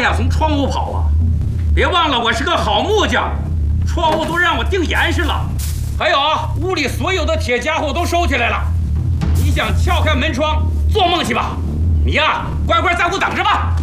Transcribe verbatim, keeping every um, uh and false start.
呀从窗户跑啊！别忘了我是个好木匠，窗户都让我钉严实了。还有啊，屋里所有的铁家伙都收起来了。你想撬开门窗，做梦去吧！你呀，乖乖在屋等着吧。